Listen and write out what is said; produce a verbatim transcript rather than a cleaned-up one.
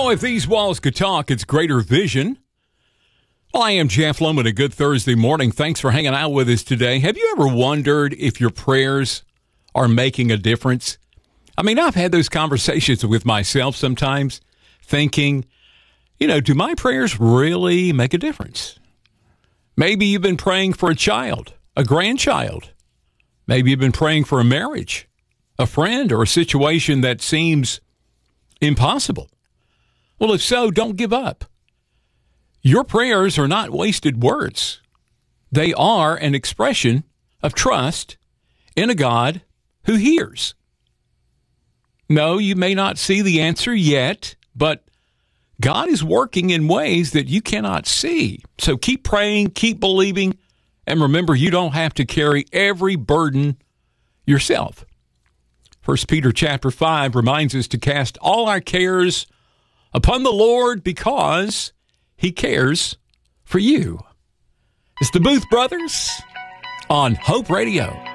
Well, if these walls could talk, it's Greater Vision. Well, I am Jeff Loman. A good Thursday morning. Thanks for hanging out with us today. Have you ever wondered if your prayers are making a difference? I mean, I've had those conversations with myself sometimes, thinking, you know, do my prayers really make a difference? Maybe you've been praying for a child, a grandchild. Maybe you've been praying for a marriage, a friend, or a situation that seems impossible. Well, if so, don't give up. Your prayers are not wasted words. They are an expression of trust in a God who hears. No, you may not see the answer yet, but God is working in ways that you cannot see. So keep praying, keep believing, and remember, you don't have to carry every burden yourself. First Peter chapter five reminds us to cast all our cares upon the Lord because He cares for you. It's the Booth Brothers on Hope Radio.